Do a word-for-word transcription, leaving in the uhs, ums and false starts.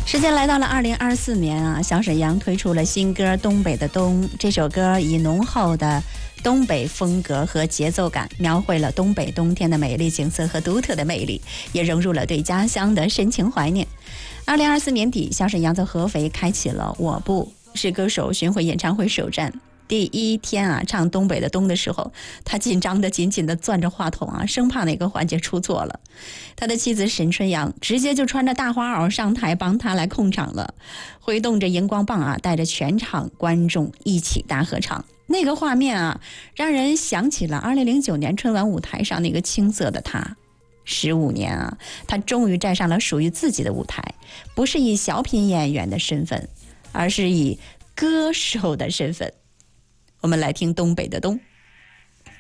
时间来到了二零二四年啊，小沈阳推出了新歌《东北的冬》。这首歌以浓厚的东北风格和节奏感，描绘了东北冬天的美丽景色和独特的魅力，也融入了对家乡的深情怀念。二零二四年底，小沈阳在合肥开启了《我不是歌手》巡回演唱会首站。第一天啊，唱东北的冬的时候，他紧张的紧紧的攥着话筒啊，生怕哪个环节出错了。他的妻子沈春阳直接就穿着大花袄上台帮他来控场了，挥动着荧光棒啊，带着全场观众一起大合唱。那个画面啊，让人想起了二零零九年春晚舞台上那个青涩的他。十五年啊，他终于站上了属于自己的舞台，不是以小品演员的身份，而是以歌手的身份。我们来听东北的冬。